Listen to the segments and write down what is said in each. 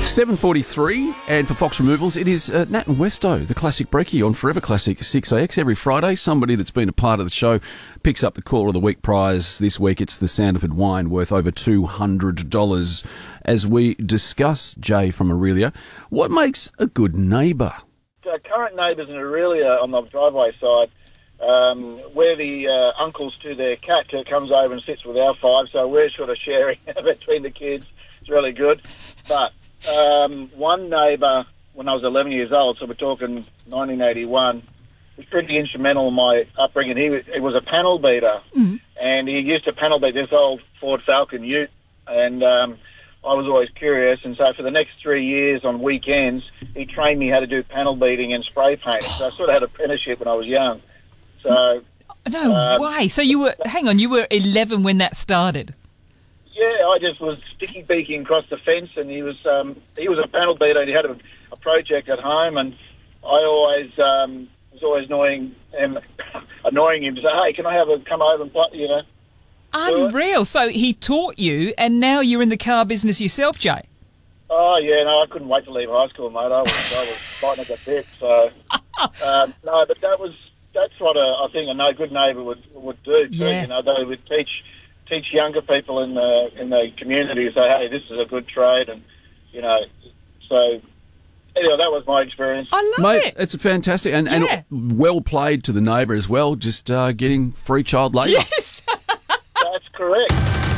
7:43, and for Fox Removals, it is Nat and Westo, the classic brekkie on Forever Classic 6AX. Every Friday, somebody that's been a part of the show picks up the Caller of the Week prize. This week, it's the Sanderford wine worth over $200. As we discuss, Jay from Aurelia, what makes a good neighbour? Our current neighbours in Aurelia on the driveway side, we're the uncles to their cat who comes over and sits with our five, so we're sort of sharing between the kids. It's really good. But one neighbour, when I was 11 years old, so we're talking 1981, was pretty instrumental in my upbringing. He was a panel beater, and he used to panel beat this old Ford Falcon ute, and I was always curious, and so for the next 3 years on weekends, he trained me how to do panel beating and spray painting. So I sort of had an apprenticeship when I was young. So no way. So you were 11 when that started. Yeah, I just was sticky beaking across the fence, and he was a panel beater, and he had a project at home, and I always was always annoying him to say, "Hey, can I come over and play?" Unreal. So he taught you, and now you're in the car business yourself, Jay. Oh yeah, no, I couldn't wait to leave high school, mate. I was fighting at the bit. So no, but that's what I think a good neighbour would do too. Yeah. They would teach younger people in the community to say, hey, this is a good trade, and so anyway, that was my experience. I love it. It's a fantastic and well played to the neighbour as well. Just getting free child labour. Yes, that's correct.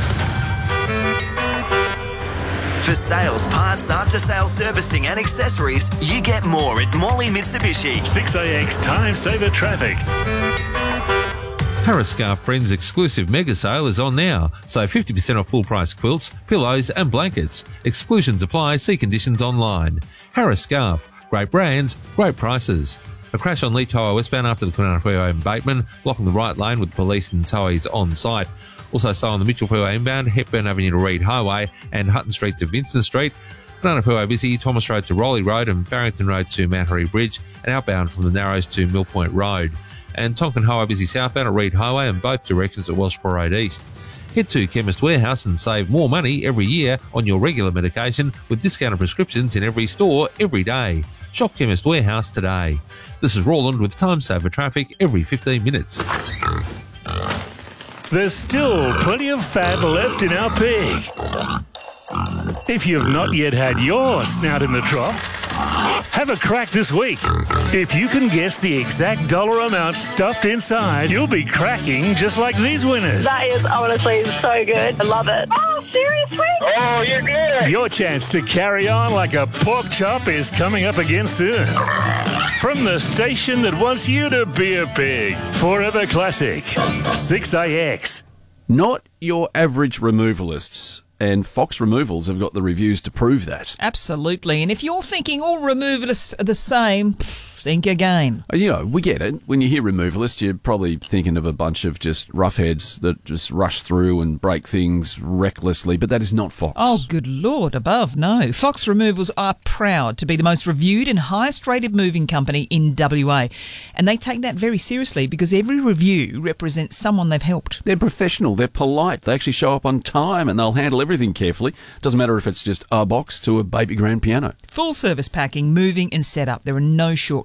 For sales, parts, after-sales servicing and accessories, you get more at Morley Mitsubishi. 6AX Time Saver Traffic. Harris Scarf Friends exclusive mega sale is on now. Save 50% off full price quilts, pillows and blankets. Exclusions apply. See conditions online. Harris Scarf. Great brands, great prices. A crash on Leach Highway westbound after the Kwinana Freeway in Bateman, blocking the right lane with police and towies on site. Also slow on the Mitchell Freeway inbound, Hepburn Avenue to Reed Highway and Hutton Street to Vincent Street. Kwinana Freeway busy, Thomas Road to Rowley Road and Barrington Road to Mount Harry Bridge and outbound from the Narrows to Mill Point Road. And Tonkin Highway busy southbound at Reed Highway and both directions at Wellsborough Road East. Head to Chemist Warehouse and save more money every year on your regular medication with discounted prescriptions in every store every day. Shop Chemist Warehouse today. This is Roland with Time Saver Traffic every 15 minutes. There's still plenty of fat left in our pig. If you've not yet had your snout in the trough, have a crack this week. If you can guess the exact dollar amount stuffed inside, you'll be cracking just like these winners. That is honestly so good. I love it. Oh, seriously? Oh, you're good. Your chance to carry on like a pork chop is coming up again soon. From the station that wants you to be a pig, Forever Classic, 6AX. Not your average removalists. And Fox Removals have got the reviews to prove that. absolutely. And if you're thinking all removalists are the same, think again. We get it. When you hear removalist, you're probably thinking of a bunch of just roughheads that just rush through and break things recklessly, but that is not Fox. Oh, good Lord above, no. Fox Removals are proud to be the most reviewed and highest rated moving company in WA. And they take that very seriously because every review represents someone they've helped. They're professional, they're polite, they actually show up on time and they'll handle everything carefully. Doesn't matter if it's just a box to a baby grand piano. Full service packing, moving and setup. There are no shortcuts.